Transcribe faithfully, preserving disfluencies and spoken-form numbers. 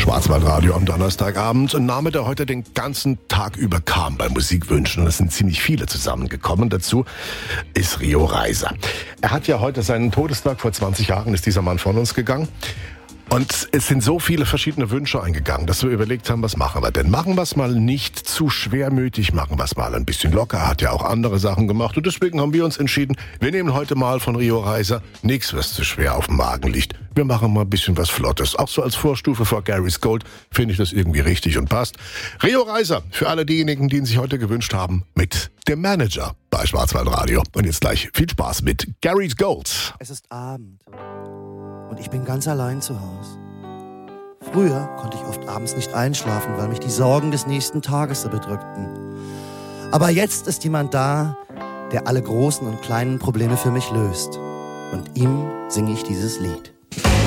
Schwarzwaldradio am Donnerstagabend. Ein Name, der heute den ganzen Tag über kam bei Musikwünschen. Und es sind ziemlich viele zusammengekommen. Dazu ist Rio Reiser. Er hat ja heute seinen Todestag. Vor zwanzig Jahren ist dieser Mann von uns gegangen. Und es sind so viele verschiedene Wünsche eingegangen, dass wir überlegt haben, was machen wir denn? Machen wir es mal nicht zu schwermütig, machen wir es mal ein bisschen locker. Er hat ja auch andere Sachen gemacht. Und deswegen haben wir uns entschieden, wir nehmen heute mal von Rio Reiser nichts, was zu schwer auf dem Magen liegt. Wir machen mal ein bisschen was Flottes. Auch so als Vorstufe vor Gary's Gold finde ich das irgendwie richtig und passt. Rio Reiser, für alle diejenigen, die ihn sich heute gewünscht haben, mit dem Manager bei Schwarzwaldradio. Und jetzt gleich viel Spaß mit Gary's Gold. Es ist Abend. Und ich bin ganz allein zu Hause. Früher konnte ich oft abends nicht einschlafen, weil mich die Sorgen des nächsten Tages so bedrückten. Aber jetzt ist jemand da, der alle großen und kleinen Probleme für mich löst. Und ihm singe ich dieses Lied.